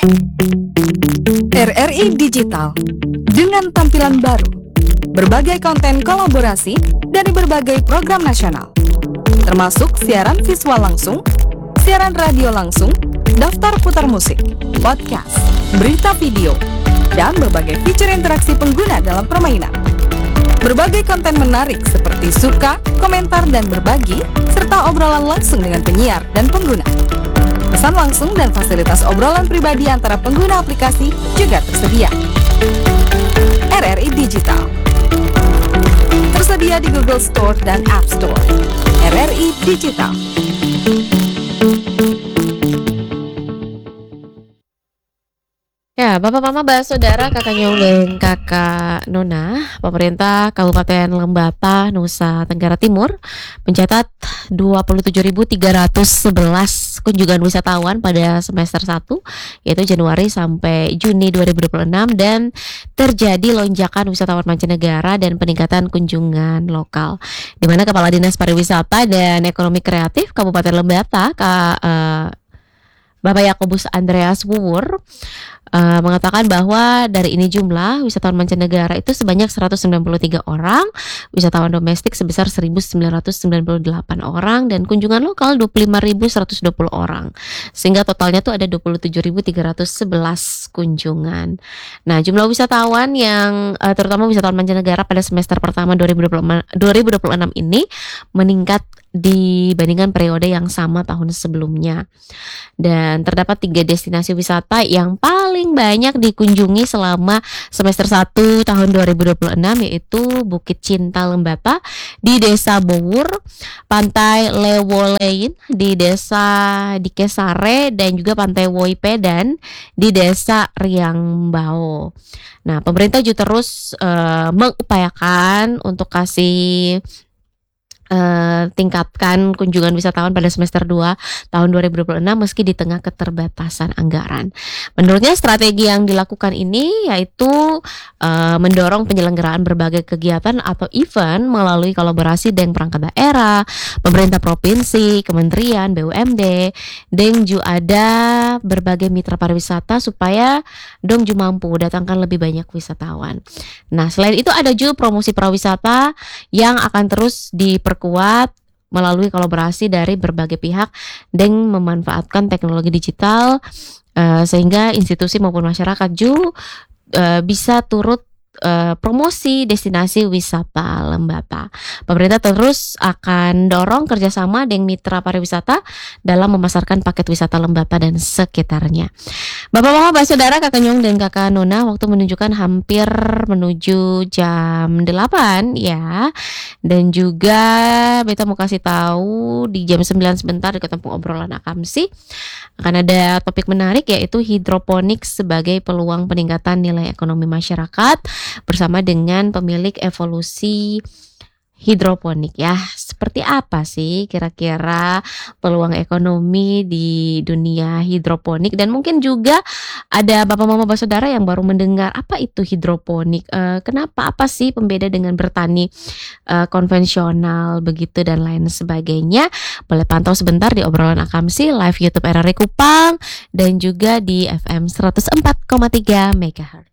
RRI Digital dengan tampilan baru, berbagai konten kolaborasi dari berbagai program nasional, termasuk siaran visual langsung, siaran radio langsung, daftar putar musik, podcast, berita video, dan berbagai fitur interaksi pengguna dalam permainan. Berbagai konten menarik seperti suka, komentar, dan berbagi, serta obrolan langsung dengan penyiar dan pengguna. Pesan langsung dan fasilitas obrolan pribadi antara pengguna aplikasi juga tersedia. RRI Digital tersedia di Google Store dan App Store. RRI Digital. Ya, Bapak Mama, Saudara, Kakak Nyong dan Kakak Nona, pemerintah Kabupaten Lembata, Nusa Tenggara Timur mencatat 27.311 kunjungan wisatawan pada semester 1, yaitu Januari sampai Juni 2026, dan terjadi lonjakan wisatawan mancanegara dan peningkatan kunjungan lokal. Di mana Kepala Dinas Pariwisata dan Ekonomi Kreatif Kabupaten Lembata, Bapak Yakobus Andreas Wuwur, mengatakan bahwa dari ini jumlah wisatawan mancanegara itu sebanyak 193 orang, wisatawan domestik sebesar 1.998 orang, dan kunjungan lokal 25.120 orang, sehingga totalnya tuh ada 27.311 kunjungan. Nah, jumlah wisatawan yang terutama wisatawan mancanegara pada semester pertama 2026 ini meningkat dibandingkan periode yang sama tahun sebelumnya. Dan terdapat 3 destinasi wisata yang paling banyak dikunjungi selama semester 1 tahun 2026, yaitu Bukit Cinta Lembata di Desa Bowur, Pantai Lewolein di Desa Dikesare, dan juga Pantai Woipedan di Desa Riangbao. Nah, pemerintah juga terus mengupayakan untuk kasih tingkatkan kunjungan wisatawan pada semester 2 tahun 2026 meski di tengah keterbatasan anggaran. Menurutnya strategi yang dilakukan ini yaitu mendorong penyelenggaraan berbagai kegiatan atau event melalui kolaborasi dengan perangkat daerah, pemerintah provinsi, kementerian, BUMD, dan juga ada berbagai mitra pariwisata supaya dong juga mampu datangkan lebih banyak wisatawan. Nah, selain itu ada juga promosi pariwisata yang akan terus diperkuat melalui kolaborasi dari berbagai pihak dan memanfaatkan teknologi digital sehingga institusi maupun masyarakat juga bisa turut promosi destinasi wisata Lembata. Pemerintah terus akan dorong kerjasama dengan mitra pariwisata dalam memasarkan paket wisata Lembata dan sekitarnya. Bapak Mama, Saudara, Kakak Nyong dan Kakak Nona, waktu menunjukkan hampir menuju jam 8 ya. Dan juga beta mau kasih tahu di jam 9 sebentar di Ketempung Obrolan Akamsi akan ada topik menarik, yaitu hidroponik sebagai peluang peningkatan nilai ekonomi masyarakat bersama dengan pemilik Evolusi Hidroponik ya. Seperti apa sih kira-kira peluang ekonomi di dunia hidroponik, dan mungkin juga ada Bapak Mama Saudara yang baru mendengar apa itu hidroponik, kenapa, apa sih pembeda dengan bertani konvensional begitu dan lain sebagainya. Boleh pantau sebentar di Obrolan Akamsi live YouTube RRI Kupang dan juga di FM 104,3 MHz.